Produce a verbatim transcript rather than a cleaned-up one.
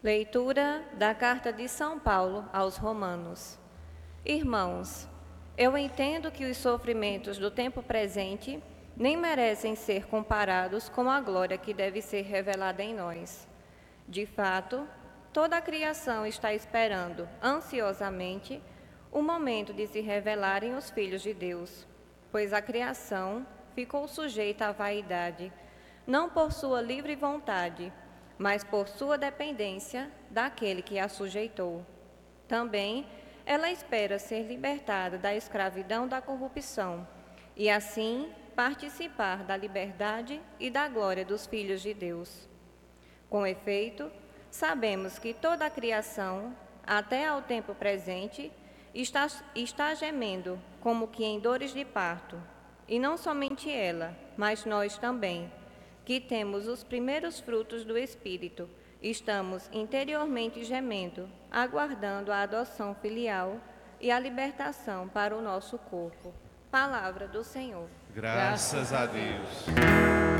Leitura da Carta de São Paulo aos Romanos. Irmãos, eu entendo que os sofrimentos do tempo presente nem merecem ser comparados com a glória que deve ser revelada em nós. De fato, toda a criação está esperando ansiosamente o momento de se revelarem os filhos de Deus, pois a criação ficou sujeita à vaidade, não por sua livre vontade, mas por sua dependência daquele que a sujeitou. Também ela espera ser libertada da escravidão da corrupção e, assim, participar da liberdade e da glória dos filhos de Deus. Com efeito, sabemos que toda a criação, até ao tempo presente, está, está gemendo como que em dores de parto, e não somente ela, mas nós também, que temos os primeiros frutos do Espírito, estamos interiormente gemendo, aguardando a adoção filial e a libertação para o nosso corpo. Palavra do Senhor. Graças a Deus.